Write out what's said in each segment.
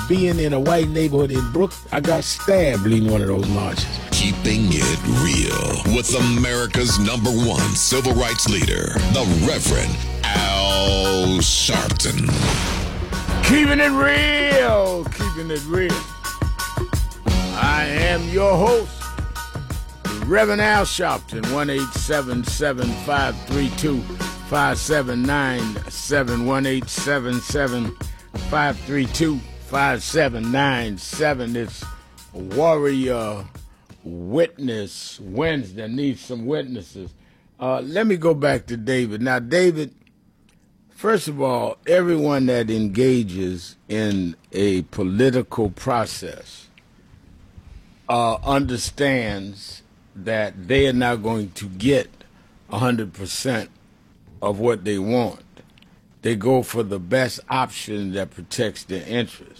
being in a white neighborhood in Brooklyn, I got stabbed leading one of those marches. Keeping it real with America's #1 civil rights leader, the Reverend Al Sharpton. Keeping it real, keeping it real. I am your host, Reverend Al Sharpton, 1-877-532-5797, 1-877-532-5797. It's Warrior Witness Wednesday. Need some witnesses. Let me go back to David. Now, David, first of all, everyone that engages in a political process understands that they are not going to get 100% of what they want. They go for the best option that protects their interests.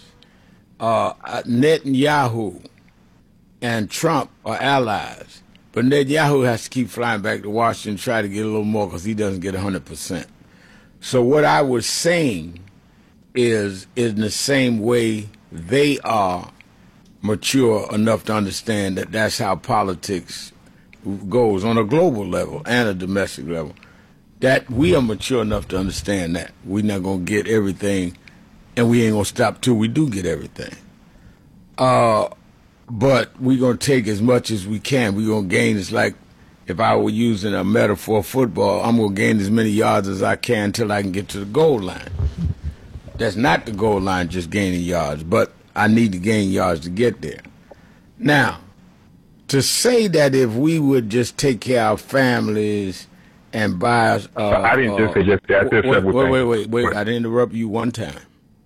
Netanyahu and Trump are allies, but Netanyahu has to keep flying back to Washington and try to get a little more because he doesn't get 100%. So what I was saying is in the same way they are mature enough to understand that that's how politics goes on a global level and a domestic level, that we are mature enough to understand that we're not going to get everything, and we ain't going to stop till we do get everything. But we're going to take as much as we can. We're going to gain. It's like if I were using a metaphor of football, I'm going to gain as many yards as I can until I can get to the goal line. That's not the goal line, just gaining yards, but I need to gain yards to get there. Now, to say that if we would just take care of our families and buy... I didn't just say just that. I said several things. Wait. I didn't interrupt you one time.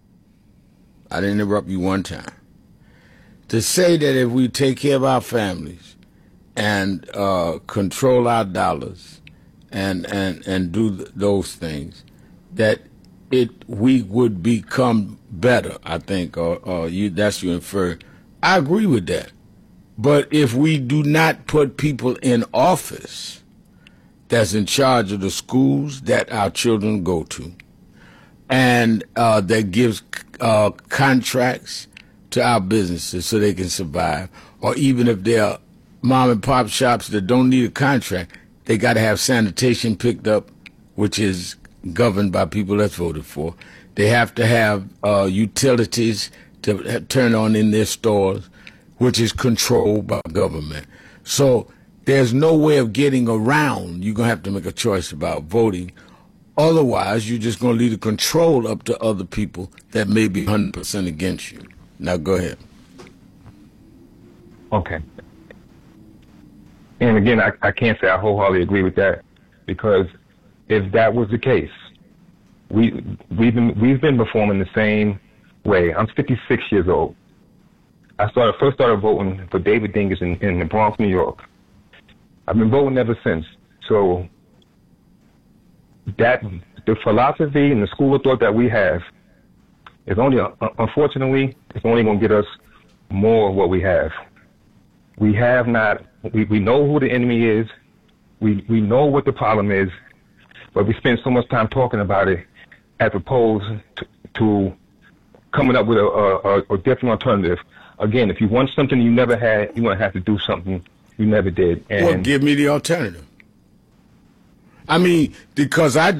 To say that if we take care of our families and control our dollars and do those things, that we would become better, I think, or that's you infer. I agree with that. But if we do not put people in office that's in charge of the schools that our children go to, and that gives contracts to our businesses so they can survive, or even if they're mom and pop shops that don't need a contract, they got to have sanitation picked up, which is governed by people that's voted for. They have to have utilities to turn on in their stores, which is controlled by government. So there's no way of getting around. You're going to have to make a choice about voting. Otherwise, you're just going to leave the control up to other people that may be 100% against you. Now, go ahead. Okay. And again, I can't say I wholeheartedly agree with that, because if that was the case, we've been performing the same way. I'm 56 years old. I first started voting for David Dingus in the Bronx, New York. I've been voting ever since. So the philosophy and the school of thought that we have is unfortunately, it's only going to get us more of what we have. We have not. We know who the enemy is. We know what the problem is, but we spend so much time talking about it as opposed to coming up with a different alternative. Again, if you want something you never had, you're going to have to do something you never did. And well, give me the alternative. I mean, because I